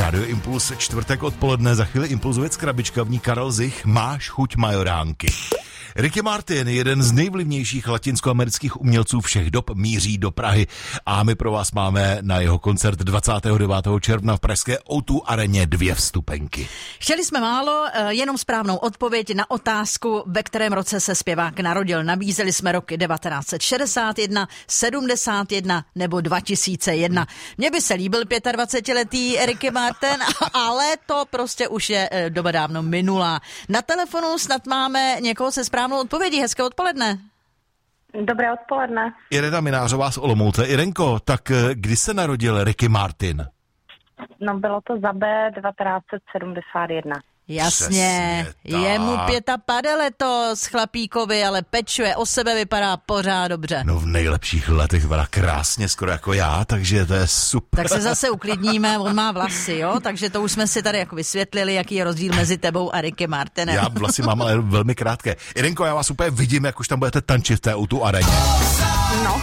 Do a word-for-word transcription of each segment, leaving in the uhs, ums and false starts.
Rádio Impuls, čtvrtek odpoledne, za chvíli impulzovec krabička, v ní Karel Zich, máš chuť majoránky. Ricky Martin, jeden z nejvlivnějších latinskoamerických umělců všech dob, míří do Prahy a my pro vás máme na jeho koncert dvacátého devátého června v pražské ó dva areně dvě vstupenky. Chtěli jsme málo, jenom správnou odpověď na otázku, ve kterém roce se zpěvák narodil. Nabízeli jsme roky devatenáct set šedesát jedna, sedmdesát jedna nebo dva tisíce jedna. Mně by se líbil dvacetiletý Ricky Martin, ale to prostě už je doba dávno minulá. Na telefonu snad máme někoho se správnou odpovědí. Hezké odpoledne. Dobré odpoledne. Irena Minářová z Olomouce. Irenko, tak kdy se narodil Ricky Martin? No bylo to za B devatenáct set sedmdesát jedna. Jasně, je mu pěta pade letos chlapíkovi, ale pečuje o sebe, vypadá pořád dobře. No v nejlepších letech vypadá krásně, skoro jako já, takže to je super. Tak se zase uklidníme, on má vlasy, jo, takže to už jsme si tady jako vysvětlili, jaký je rozdíl mezi tebou a Ricky Martinem. Já vlasy mám ale velmi krátké. Irenko, já vás úplně vidím, jak už tam budete tančit v té ó dva areně. No.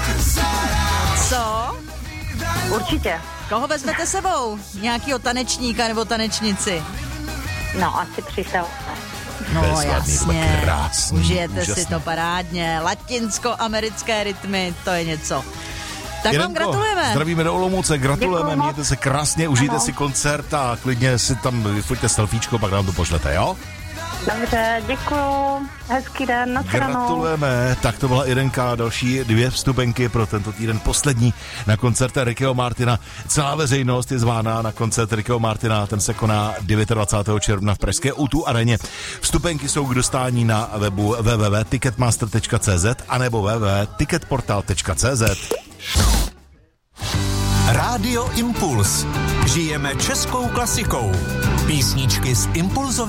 Co? Určitě. Koho vezmete sebou? Nějakýho tanečníka nebo tanečnici? No, asi přítel. No Bezvadný, jasně, krásný, užijete úžasný. si to parádně. Latinsko-americké rytmy, to je něco. Tak Irenko, vám gratulujeme. Zdravíme do Olomouce, gratulujeme, Děkuju mějte se krásně, užijte ano. si koncert a klidně si tam vyfoťte selfiečko, pak nám to pošlete, jo? Dobře, děkuju. Hezký den, nashledanou. Gratulujeme. Tak to byla Irenka, další dvě vstupenky pro tento týden poslední na koncert Rickyho Martina. Celá veřejnost je zvána na koncert Rickyho Martina, ten se koná dvacátého devátého června v pražské ó dva areně. Vstupenky jsou k dostání na webu w w w tečka ticketmaster tečka c z anebo w w w tečka ticketportal tečka c z. Rádio Impuls. Žijeme českou klasikou. Písničky z Impulzové